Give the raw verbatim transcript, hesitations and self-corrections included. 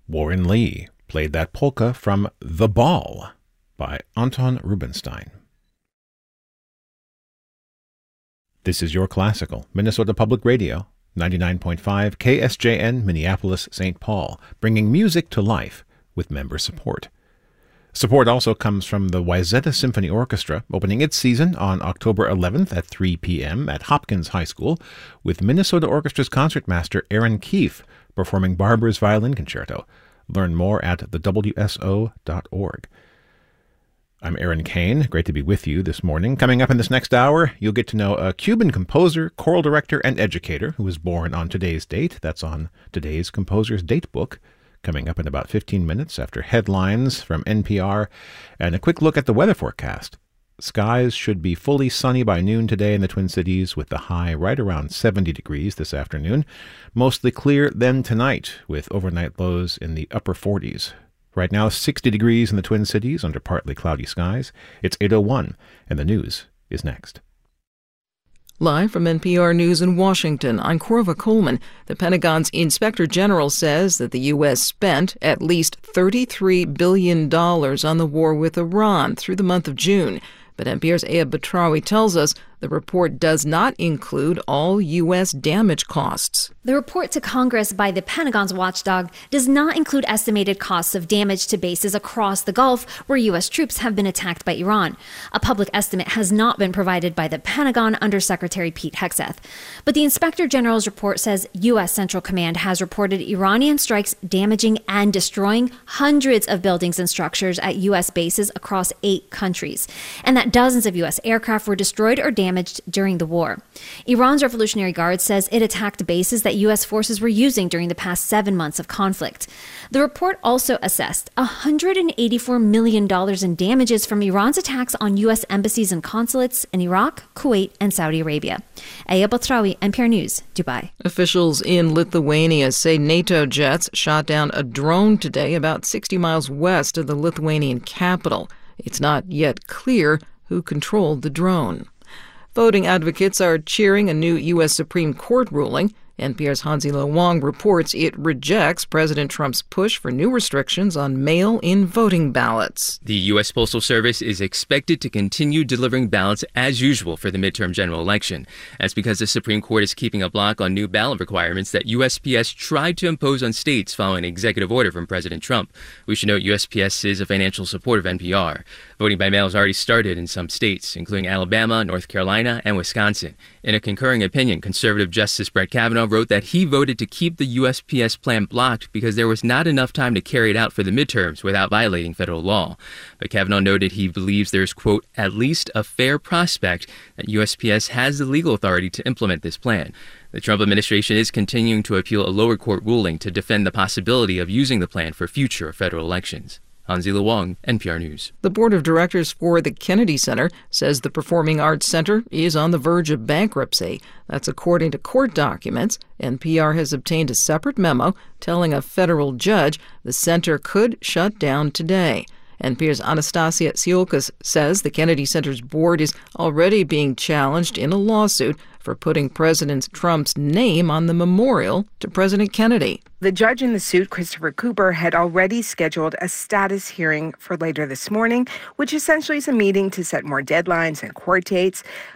Warren Lee played that polka from The Ball by Anton Rubinstein. This is Your Classical, Minnesota Public Radio, ninety-nine point five K S J N, Minneapolis, Saint Paul, bringing music to life with member support. Support also comes from the Wayzata Symphony Orchestra, opening its season on October eleventh at three p.m. at Hopkins High School, with Minnesota Orchestra's concertmaster Aaron Keefe performing Barber's Violin Concerto. Learn more at the W S O dot org. I'm Aaron Kane. Great to be with you this morning. Coming up in this next hour, you'll get to know a Cuban composer, choral director, and educator who was born on today's date. That's on today's Composer's Date Book. Coming up in about fifteen minutes after headlines from N P R and a quick look at the weather forecast. Skies should be fully sunny by noon today in the Twin Cities, with the high right around seventy degrees this afternoon. Mostly clear then tonight, with overnight lows in the upper forties. Right now, sixty degrees in the Twin Cities under partly cloudy skies. It's eight oh one, and the news is next. Live from N P R News in Washington, I'm Corva Coleman. The Pentagon's Inspector General says that the U S spent at least thirty-three billion dollars on the war with Iran through the month of June. But N P R's Aya Batrawi tells us the report does not include all U S damage costs. The report to Congress by the Pentagon's watchdog does not include estimated costs of damage to bases across the Gulf where U S troops have been attacked by Iran. A public estimate has not been provided by the Pentagon Undersecretary Pete Hegseth. But the Inspector General's report says U S Central Command has reported Iranian strikes damaging and destroying hundreds of buildings and structures at U S bases across eight countries, and that dozens of U S aircraft were destroyed or damaged during the war. Iran's Revolutionary Guard says it attacked bases that U S forces were using during the past seven months of conflict. The report also assessed one hundred eighty-four million dollars in damages from Iran's attacks on U S embassies and consulates in Iraq, Kuwait, and Saudi Arabia. Aya Batrawi, N P R News, Dubai. Officials in Lithuania say NATO jets shot down a drone today about sixty miles west of the Lithuanian capital. It's not yet clear who controlled the drone. Voting advocates are cheering a new U S Supreme Court ruling. N P R's Hansi Lo Wang reports it rejects President Trump's push for new restrictions on mail-in voting ballots. The U S Postal Service is expected to continue delivering ballots as usual for the midterm general election. That's because the Supreme Court is keeping a block on new ballot requirements that U S P S tried to impose on states following an executive order from President Trump. We should note U S P S is a financial supporter of N P R. Voting by mail has already started in some states, including Alabama, North Carolina, and Wisconsin. In a concurring opinion, conservative Justice Brett Kavanaugh wrote that he voted to keep the U S P S plan blocked because there was not enough time to carry it out for the midterms without violating federal law. But Kavanaugh noted he believes there's, quote, at least a fair prospect that U S P S has the legal authority to implement this plan. The Trump administration is continuing to appeal a lower court ruling to defend the possibility of using the plan for future federal elections. Hansi Lo Wang, N P R News. The board of directors for the Kennedy Center says the Performing Arts Center is on the verge of bankruptcy. That's according to court documents. N P R has obtained a separate memo telling a federal judge the center could shut down today. N P R's Anastasia Tsiolkas says the Kennedy Center's board is already being challenged in a lawsuit for putting President Trump's name on the memorial to President Kennedy. The judge in the suit, Christopher Cooper, had already scheduled a status hearing for later this morning, which essentially is a meeting to set more deadlines and court dates.